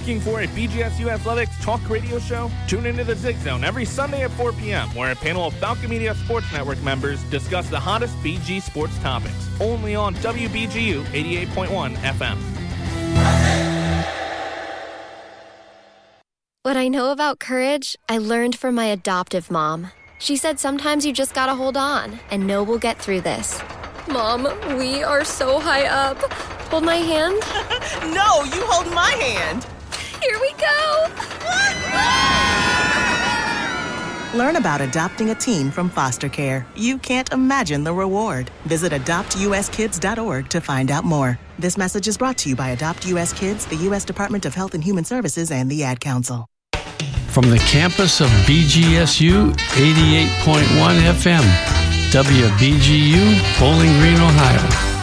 Looking for a BGSU Athletics talk radio show? Tune into the Zig Zone every Sunday at 4 p.m., where a panel of Falcon Media Sports Network members discuss the hottest BG sports topics. Only on WBGU 88.1 FM. What I know about courage, I learned from my adoptive mom. She said sometimes you just gotta hold on and know we'll get through this. Mom, we are so high up. Hold my hand. No, you hold my hand. Here we go. Learn about adopting a teen from foster care. You can't imagine the reward. Visit adoptuskids.org to find out more. This message is brought to you by Adopt U.S. Kids, the U.S. Department of Health and Human Services, and the Ad Council. From the campus of BGSU 88.1 FM, WBGU, Bowling Green, Ohio.